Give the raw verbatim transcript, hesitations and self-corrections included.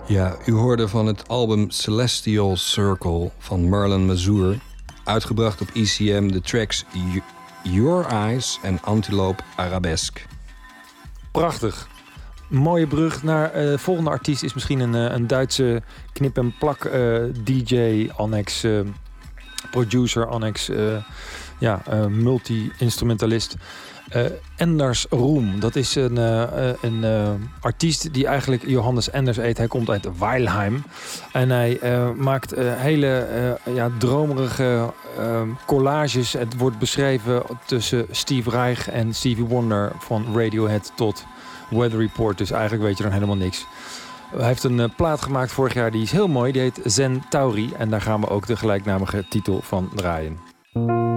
Ja, u hoorde van het album Celestial Circle van Marlon Mazur, uitgebracht op E C M, de tracks Your Eyes en Antelope Arabesque. Prachtig. Mooie brug naar de uh, volgende artiest is misschien een, uh, een Duitse knip-en-plak uh, D J, annex uh, producer, annex uh, ja, uh, multi-instrumentalist. Uh, Enders Roem, dat is een, uh, een uh, artiest die eigenlijk Johannes Enders heet. Hij komt uit Weilheim en hij uh, maakt uh, hele uh, ja, dromerige uh, collages. Het wordt beschreven tussen Steve Reich en Stevie Wonder, van Radiohead tot Weather Report, dus eigenlijk weet je dan helemaal niks. Hij heeft een uh, plaat gemaakt vorig jaar, die is heel mooi, die heet Zen Tauri en daar gaan we ook de gelijknamige titel van draaien.